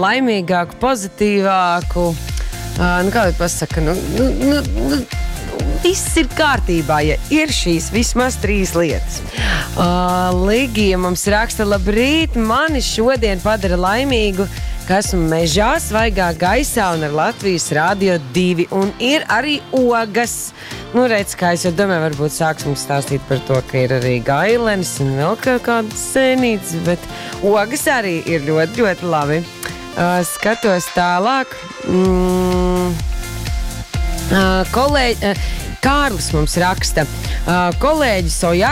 laimīgāku, pozitīvāku. Kā lai pasaka, viss ir kārtībā, ja ir šīs vismaz 3 lietas. Ligija mums raksta: labrīt, mani šodien padara laimīgu, ka esmu mežā, svaigā gaisā un ar Latvijas Radio 2. Un ir arī ogas. Redz, kā es jau domāju, varbūt sāks mums stāstīt par to, ka ir arī gailenis un vēl kādas sēnītes, bet ogas arī ir ļoti, ļoti labi. Skatos tālāk. Kolēģi, Kārlis mums raksta: kolēģis Ojā